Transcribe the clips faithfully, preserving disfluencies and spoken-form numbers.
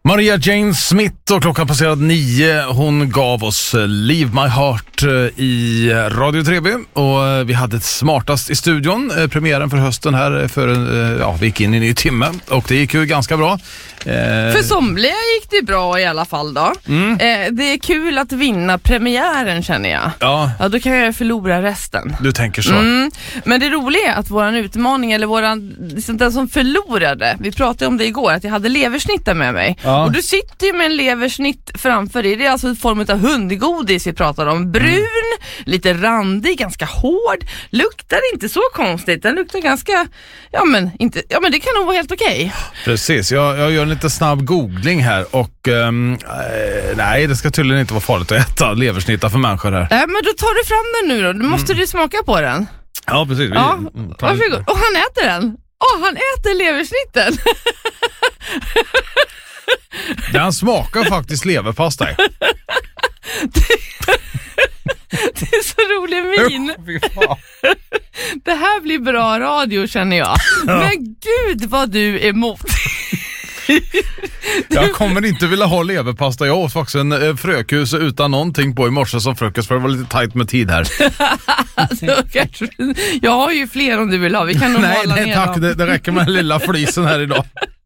Maria Jane Smith och klockan passerad nio. Hon gav oss Leave My Heart i Radio tre B och vi hade ett smartast i studion. Premiären för hösten här för, ja, vi gick in i en ny timme och det gick ju ganska bra. För somliga gick det bra i alla fall då. Mm. Eh, det är kul att vinna premiären, känner jag. Ja. Ja, då kan jag förlora resten. Du tänker så. Mm. Men det roliga är att våran utmaning, eller våran, liksom den som förlorade, vi pratade om det igår, att jag hade leversnitta med mig. Ja. Och du sitter ju med en leversnitt framför dig. Det är alltså en form av hundgodis vi pratar om. Brun, mm. lite randig, ganska hård. Luktar inte så konstigt. Den luktar ganska, ja men, inte, ja, men det kan nog vara helt okej. Okay. Precis, jag, jag gör en lite snabb googling här och um, äh, nej, det ska tydligen inte vara farligt att äta leversnitta för människor här. Nej, äh, men då tar du fram den nu då. Du måste mm. du smaka på den. Ja, precis. Ja, mm, varsågod. Och han äter den. Åh, oh, han äter leversnitten. Den smakar faktiskt leverpastej. det, det är så rolig min. Det här blir bra radio, känner jag. Ja. Men gud vad du är emot. Jag kommer inte vilja ha leverpasta. Jag åt faktiskt en frökus utan någonting på i morse som frukost för det var lite tajt med tid här. Alltså, kanske, jag har ju fler om du vill ha. Vi kan nog nej, hålla nej ner tack. Det, det räcker med den lilla flisen här idag.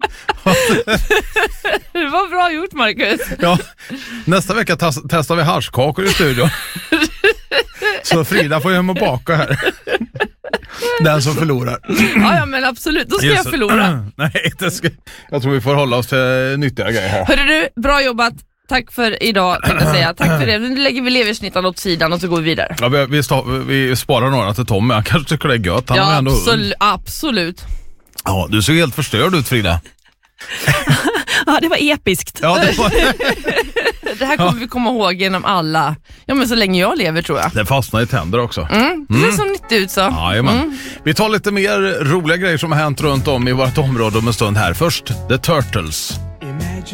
Det var bra gjort, Marcus. Ja, nästa vecka tas- testar vi harskakor i studion. Så Frida får hem och baka här. Den som förlorar. Ja, ja, men absolut. Då ska Just, jag förlora. Nej, det ska, jag tror vi får hålla oss till nyttiga grejer här. Hörru du, bra jobbat. Tack för idag, tänkte jag säga. Tack för det. Nu lägger vi leversnittan åt sidan och så går vi vidare. Ja, vi, vi, sta, vi sparar några till Tom. Jag kanske tycker det är gött. Han ja, ändå... absolut, absolut. Ja, du ser helt förstörd ut, Frida. Ja, det var episkt. Ja, det, var... det här kommer ja. vi komma ihåg genom alla. Ja, men så länge jag lever, tror jag. Det fastnar i tänder också. Mm, det ser mm. så nyttigt ut så. Ja, mm. Vi tar lite mer roliga grejer som har hänt runt om i vårt område om en stund här. Först The Turtles.